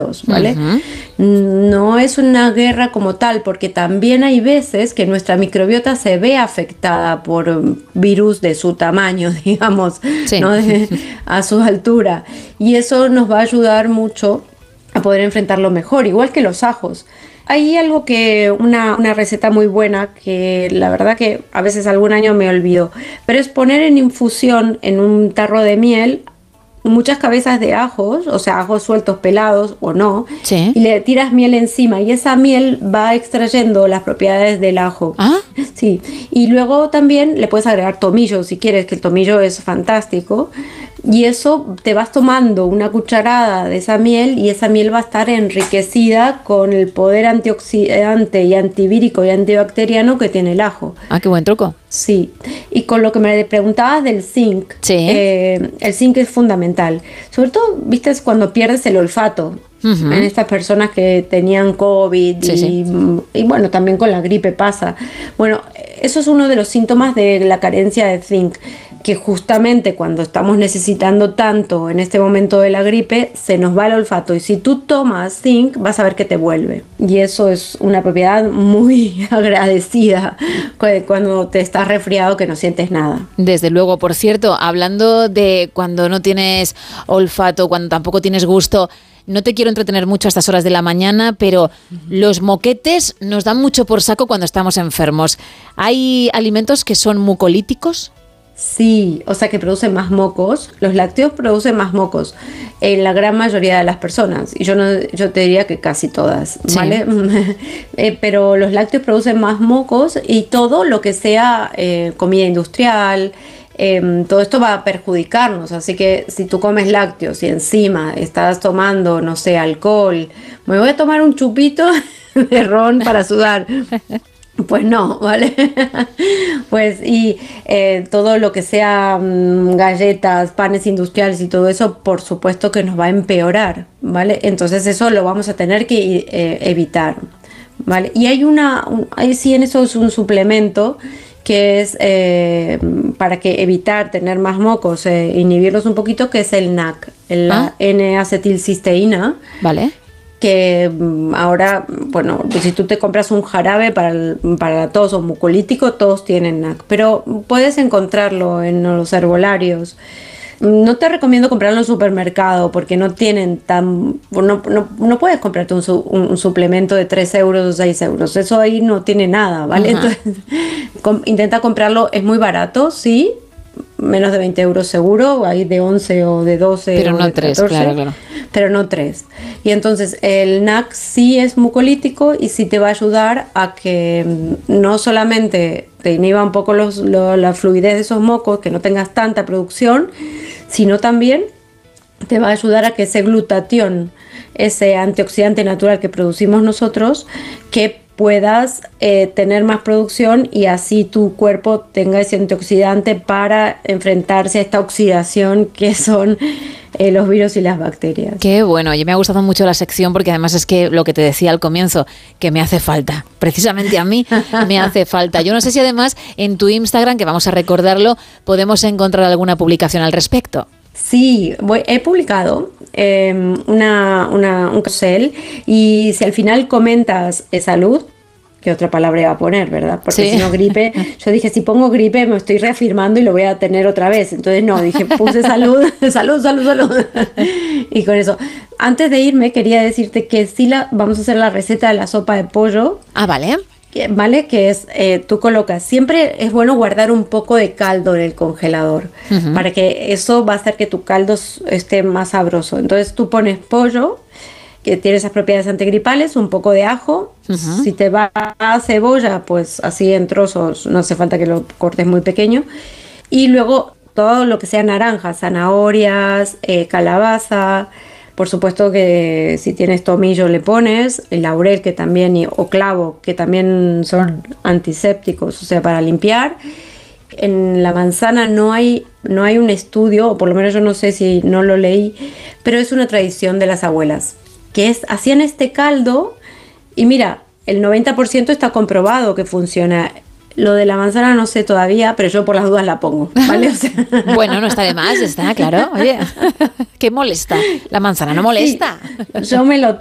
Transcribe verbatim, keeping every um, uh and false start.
¿vale? Uh-huh. No es una guerra como tal, porque también hay veces que nuestra microbiota se ve afectada por virus de su tamaño, digamos, sí. ¿no? De, a su altura. Y eso nos va a ayudar mucho a poder enfrentarlo mejor, igual que los ajos. Hay algo que, una, una receta muy buena, que la verdad que a veces algún año me olvido, pero es poner en infusión en un tarro de miel muchas cabezas de ajos, o sea, ajos sueltos pelados o no, sí. y le tiras miel encima y esa miel va extrayendo las propiedades del ajo. ¿Ah? Sí, y luego también le puedes agregar tomillo si quieres, que el tomillo es fantástico, y eso te vas tomando una cucharada de esa miel y esa miel va a estar enriquecida con el poder antioxidante y antivírico y antibacteriano que tiene el ajo. Ah, qué buen truco. Sí, y con lo que me preguntabas del zinc, sí. eh, el zinc es fundamental, sobre todo, viste, es cuando pierdes el olfato. Uh-huh. En estas personas que tenían COVID sí, y, sí. y bueno, también con la gripe pasa. Bueno, eso es uno de los síntomas de la carencia de zinc, que justamente cuando estamos necesitando tanto en este momento de la gripe, se nos va el olfato. Y si tú tomas zinc, vas a ver que te vuelve. Y eso es una propiedad muy agradecida cuando te estás resfriado, que no sientes nada. Desde luego. Por cierto, hablando de cuando no tienes olfato, cuando tampoco tienes gusto, no te quiero entretener mucho a estas horas de la mañana, pero uh-huh. los moquetes nos dan mucho por saco cuando estamos enfermos. ¿Hay alimentos que son mucolíticos? Sí, o sea que producen más mocos. Los lácteos producen más mocos en la gran mayoría de las personas. Y yo no, yo te diría que casi todas, ¿vale? Sí. eh, pero los lácteos producen más mocos y todo lo que sea eh, comida industrial, Eh, todo esto va a perjudicarnos, así que si tú comes lácteos y encima estás tomando, no sé, alcohol, me voy a tomar un chupito de ron para sudar, pues no, ¿vale? Pues y eh, todo lo que sea mmm, galletas, panes industriales y todo eso, por supuesto que nos va a empeorar, ¿vale? Entonces eso lo vamos a tener que eh, evitar, ¿vale? Y hay una, un, hay sí en eso es un suplemento que es eh, para que evitar tener más mocos, eh, inhibirlos un poquito, que es el N A C, el ¿Ah? N-acetilcisteína. Vale. Que ahora, bueno, si tú te compras un jarabe para, el, para la tos o mucolítico, todos tienen N A C, pero puedes encontrarlo en los herbolarios. No te recomiendo comprarlo en el supermercado porque no tienen tan... No, no, no puedes comprarte un, un, un suplemento de tres euros o seis euros. Eso ahí no tiene nada, ¿vale? Uh-huh. Entonces, com, intenta comprarlo. Es muy barato, sí. Menos de veinte euros seguro. Hay de once o de doce. Pero o no de tres, catorce, claro, claro. Pero no tres. Y entonces el N A C sí es mucolítico y sí te va a ayudar a que no solamente te inhiba un poco los, lo, la fluidez de esos mocos, que no tengas tanta producción, sino también te va a ayudar a que ese glutatión, ese antioxidante natural que producimos nosotros, que puedas eh, tener más producción y así tu cuerpo tenga ese antioxidante para enfrentarse a esta oxidación que son eh, los virus y las bacterias. Qué bueno, oye, me ha gustado mucho la sección porque además es que lo que te decía al comienzo, que me hace falta, precisamente a mí me hace falta. Yo no sé si además en tu Instagram, que vamos a recordarlo, podemos encontrar alguna publicación al respecto. Sí, voy, he publicado eh, una, una, un carrusel y si al final comentas eh, salud, que otra palabra iba a poner, ¿verdad? Porque sí. Si no gripe, yo dije, si pongo gripe me estoy reafirmando y lo voy a tener otra vez. Entonces no, dije, puse salud, salud, salud, salud. Y con eso, antes de irme quería decirte que sí la, vamos a hacer la receta de la sopa de pollo. Ah, vale. ¿Vale? Que es, eh, tú colocas, siempre es bueno guardar un poco de caldo en el congelador, uh-huh. para que eso va a hacer que tu caldo esté más sabroso. Entonces tú pones pollo, que tiene esas propiedades antigripales, un poco de ajo, uh-huh. si te va a cebolla, pues así en trozos, no hace falta que lo cortes muy pequeño, y luego todo lo que sea naranja, zanahorias, eh, calabaza. Por supuesto que si tienes tomillo le pones, el laurel que también, o clavo, que también son antisépticos, o sea, para limpiar. En la manzana no hay, no hay un estudio, o por lo menos yo no sé si no lo leí, pero es una tradición de las abuelas, que es, hacían este caldo y mira, el noventa por ciento está comprobado que funciona. Lo de la manzana no sé todavía, pero yo por las dudas la pongo, ¿vale? O sea, bueno, no está de más, está claro. Oye, ¿qué molesta? La manzana no molesta. Sí, yo me lo